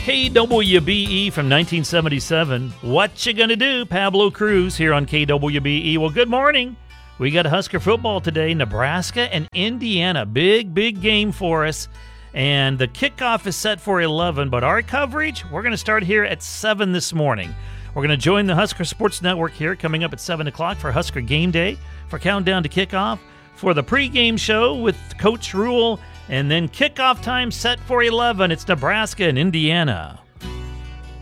KWBE from 1977. What you gonna do? Pablo Cruz here on KWBE. Well, good morning. We got Husker football today. Nebraska and Indiana. Big game for us. And the kickoff is set for 11, but our coverage, we're going to start here at 7 this morning. We're going to join the Husker Sports Network here coming up at 7 o'clock for Husker Game Day, for Countdown to Kickoff, for the pregame show with Coach Rule, and then kickoff time set for 11. It's Nebraska and Indiana.